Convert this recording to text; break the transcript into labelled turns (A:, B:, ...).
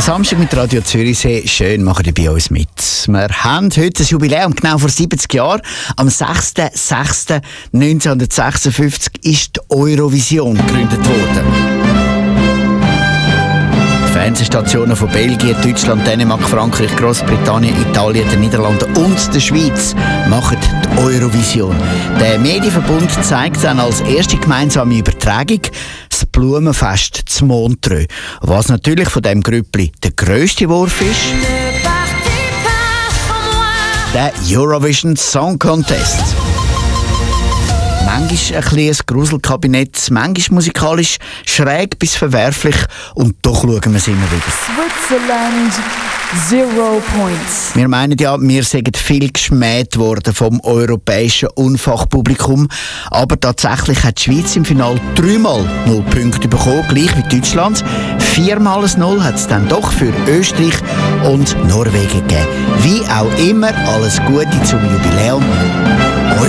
A: Samstag mit Radio Zürichsee. Schön, machen ihr bei uns mit. Wir haben heute ein Jubiläum, genau vor 70 Jahren. Am 6.6.1956 ist die Eurovision gegründet worden. Fernsehstationen von Belgien, Deutschland, Dänemark, Frankreich, Großbritannien, Italien, den Niederlanden und der Schweiz machen die Eurovision. Der Medienverbund zeigt dann als erste gemeinsame Übertragung das Blumenfest zu Montreux, was natürlich von diesem Grüppli der grösste Wurf ist. Der Eurovision Song Contest. Manchmal ein bisschen ein Gruselkabinett, manchmal musikalisch schräg bis verwerflich und doch schauen wir es immer wieder.
B: Switzerland, 0 points.
A: Wir meinen ja, wir sind viel geschmäht worden vom europäischen Unfachpublikum, aber tatsächlich hat die Schweiz im Finale 3-mal 0 Punkte bekommen, gleich wie Deutschland. 4-mal ein 0 hat es dann doch für Österreich und Norwegen gegeben. Wie auch immer, alles Gute zum Jubiläum.